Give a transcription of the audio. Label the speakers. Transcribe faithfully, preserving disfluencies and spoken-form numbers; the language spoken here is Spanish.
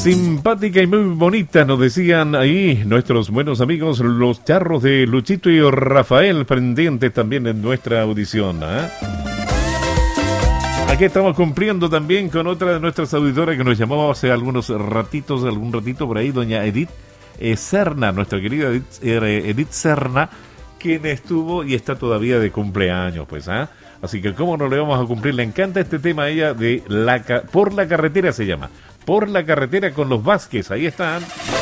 Speaker 1: Simpática y muy bonita, nos decían ahí nuestros buenos amigos, los charros de Luchito y Rafael, pendientes también en nuestra audición. ¿eh? Aquí estamos cumpliendo también con otra de nuestras auditoras que nos llamó hace algunos ratitos, algún ratito por ahí, doña Edith eh, Serna, nuestra querida Edith, eh, Edith Serna, quien estuvo y está todavía de cumpleaños, pues, ¿ah? ¿eh? Así que cómo no le vamos a cumplir, le encanta este tema a ella de la Por la Carretera se llama. Por la Carretera con los Vázquez, ahí están.